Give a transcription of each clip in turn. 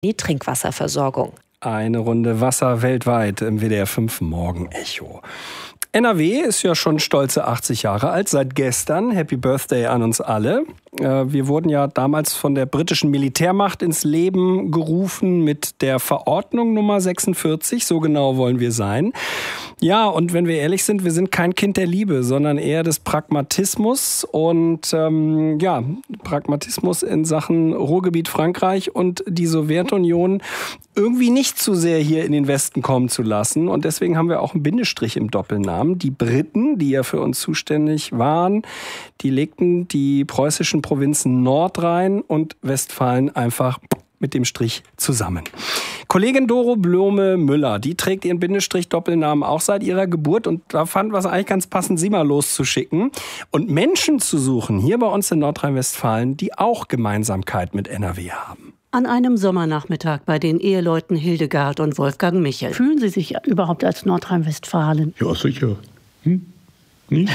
die Trinkwasserversorgung. Eine Runde Wasser weltweit im WDR 5 Morgenecho. NRW ist ja schon stolze 80 Jahre alt, seit gestern. Happy Birthday an uns alle. Wir wurden ja damals von der britischen Militärmacht ins Leben gerufen mit der Verordnung Nummer 46, so genau wollen wir sein. Ja, und wenn wir ehrlich sind, wir sind kein Kind der Liebe, sondern eher des Pragmatismus und Pragmatismus in Sachen Ruhrgebiet Frankreich und die Sowjetunion irgendwie nicht zu sehr hier in den Westen kommen zu lassen. Und deswegen haben wir auch einen Bindestrich im Doppelnamen. Die Briten, die ja für uns zuständig waren, die legten die preußischen Provinzen Nordrhein und Westfalen einfach mit dem Strich zusammen. Kollegin Doro Blome-Müller, die trägt ihren Bindestrich-Doppelnamen auch seit ihrer Geburt und da fanden wir es eigentlich ganz passend, sie mal loszuschicken und Menschen zu suchen, hier bei uns in Nordrhein-Westfalen, die auch Gemeinsamkeit mit NRW haben. An einem Sommernachmittag bei den Eheleuten Hildegard und Wolfgang Michel. Fühlen Sie sich überhaupt als Nordrhein-Westfalen? Ja, sicher. Nicht?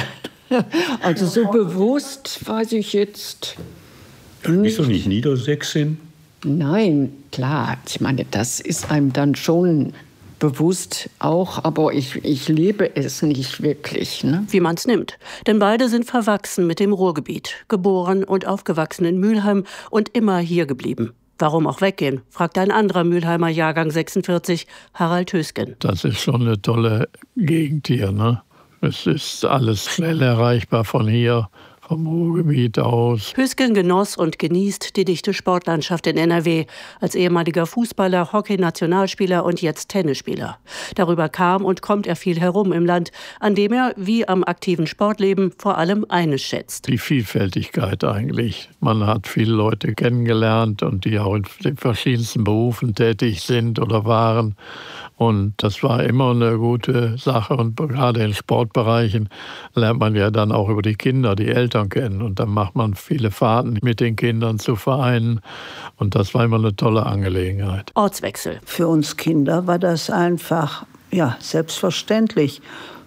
Also so bewusst weiß ich jetzt Bist du nicht Niedersächsin? Nein, klar. Ich meine, das ist einem dann schon bewusst auch, aber ich lebe es nicht wirklich. Ne? Wie man es nimmt. Denn beide sind verwachsen mit dem Ruhrgebiet. Geboren und aufgewachsen in Mülheim und immer hier geblieben. Warum auch weggehen, fragt ein anderer Mülheimer Jahrgang 46, Harald Hösgen. Das ist schon eine tolle Gegend hier, ne? Es ist alles schnell erreichbar von hier, vom Ruhrgebiet aus. Hösgen genoss und genießt die dichte Sportlandschaft in NRW. Als ehemaliger Fußballer, Hockey-Nationalspieler und jetzt Tennisspieler. Darüber kam und kommt er viel herum im Land, an dem er, wie am aktiven Sportleben, vor allem eines schätzt. Die Vielfältigkeit eigentlich. Man hat viele Leute kennengelernt und die auch in den verschiedensten Berufen tätig sind oder waren. Und das war immer eine gute Sache. Und gerade in Sportbereichen lernt man ja dann auch über die Kinder, die Eltern kennen. Und dann macht man viele Fahrten mit den Kindern zu Vereinen. Und das war immer eine tolle Angelegenheit. Ortswechsel. Für uns Kinder war das einfach, selbstverständlich,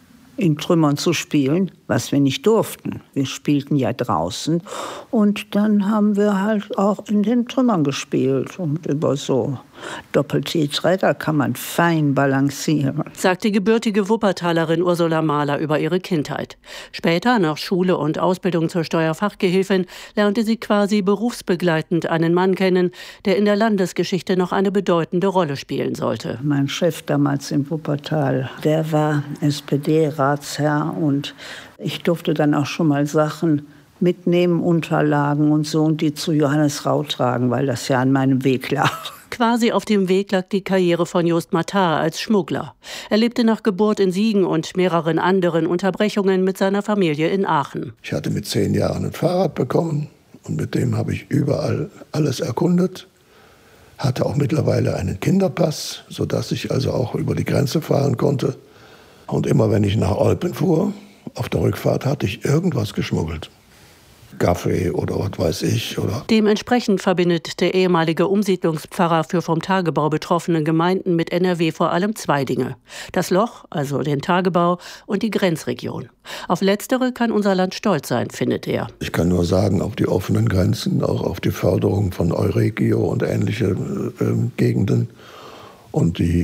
in Trümmern zu spielen, was wir nicht durften. Wir spielten ja draußen und dann haben wir halt auch in den Trümmern gespielt. Und über so Doppeltreträder kann man fein balancieren. Sagt die gebürtige Wuppertalerin Ursula Mahler über ihre Kindheit. Später, nach Schule und Ausbildung zur Steuerfachgehilfin, lernte sie quasi berufsbegleitend einen Mann kennen, der in der Landesgeschichte noch eine bedeutende Rolle spielen sollte. Mein Chef damals in Wuppertal, der war SPD-Ratsherr und ich durfte dann auch schon mal Sachen mitnehmen, Unterlagen und so, und die zu Johannes Rau tragen, weil das ja an meinem Weg lag. Quasi auf dem Weg lag die Karriere von Jost Matthar als Schmuggler. Er lebte nach Geburt in Siegen und mehreren anderen Unterbrechungen mit seiner Familie in Aachen. Ich hatte mit 10 Jahren ein Fahrrad bekommen und mit dem habe ich überall alles erkundet. Hatte auch mittlerweile einen Kinderpass, sodass ich also auch über die Grenze fahren konnte. Und immer wenn ich nach Olpen fuhr, auf der Rückfahrt hatte ich irgendwas geschmuggelt. Kaffee oder was weiß ich. Oder Dementsprechend verbindet der ehemalige Umsiedlungspfarrer für vom Tagebau betroffene Gemeinden mit NRW vor allem 2 Dinge. Das Loch, also den Tagebau, und die Grenzregion. Auf letztere kann unser Land stolz sein, findet er. Ich kann nur sagen, auf die offenen Grenzen, auch auf die Förderung von Euregio und ähnliche Gegenden. Und die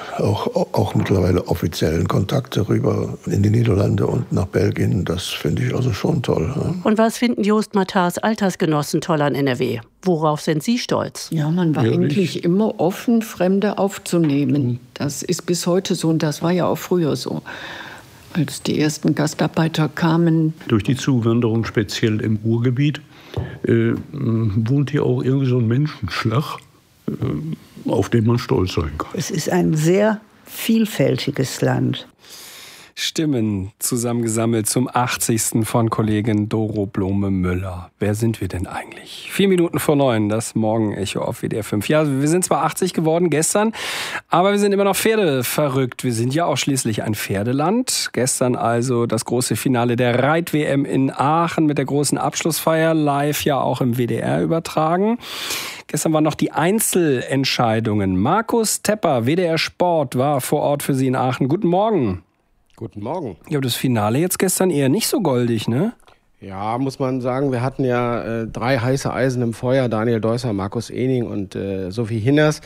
auch mittlerweile offiziellen Kontakte rüber in die Niederlande und nach Belgien, das finde ich also schon toll. Ne? Und was finden Jost Mathars Altersgenossen toll an NRW? Worauf sind Sie stolz? Ja, man war eigentlich immer offen, Fremde aufzunehmen. Das ist bis heute so und das war ja auch früher so. Als die ersten Gastarbeiter kamen. Durch die Zuwanderung, speziell im Ruhrgebiet, wohnt hier auch irgendwie so ein Menschenschlag, auf den man stolz sein kann. Es ist ein sehr vielfältiges Land. Stimmen zusammengesammelt zum 80. von Kollegin Doro Blome-Müller. Wer sind wir denn eigentlich? 4 Minuten vor 9, das Morgenecho auf WDR 5. Ja, wir sind zwar 80 geworden gestern, aber wir sind immer noch Pferdeverrückt. Wir sind ja auch schließlich ein Pferdeland. Gestern also das große Finale der Reit-WM in Aachen mit der großen Abschlussfeier, live ja auch im WDR übertragen. Gestern waren noch die Einzelentscheidungen. Markus Tepper, WDR Sport, war vor Ort für Sie in Aachen. Guten Morgen. Guten Morgen. Ja, aber das Finale jetzt gestern eher nicht so goldig, ne? Ja, muss man sagen, wir hatten ja 3 heiße Eisen im Feuer, Daniel Deusser, Markus Ehning und Sophie Hinners.